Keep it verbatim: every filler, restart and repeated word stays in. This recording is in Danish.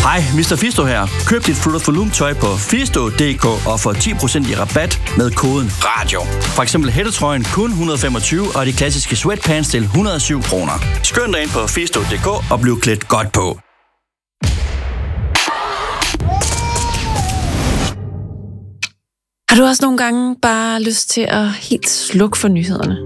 Hej, mister Fisto her. Køb dit Fruit of the Loom tøj på fisto punktum d k og få ti procent i rabat med koden RADIO. For eksempel hættetrøjen kun et hundrede og femogtyve og de klassiske sweatpants til et hundrede og syv kroner. Skøn dig ind på fisto punktum d k og bliv klædt godt på. Har du også nogle gange bare lyst til at helt slukke for nyhederne?